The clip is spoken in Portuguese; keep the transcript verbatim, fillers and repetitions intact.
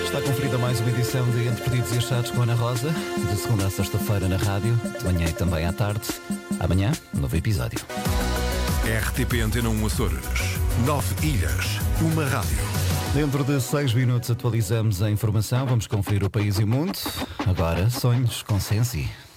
Está conferida mais uma edição de Entre Pedidos e Achados com Ana Rosa, de segunda a sexta-feira na rádio, de manhã e também à tarde. Amanhã, novo episódio. R T P Antena um Açores. Nove ilhas, uma rádio. Dentro de seis minutos atualizamos a informação. Vamos conferir o país e o mundo. Agora, sonhos com Sensi.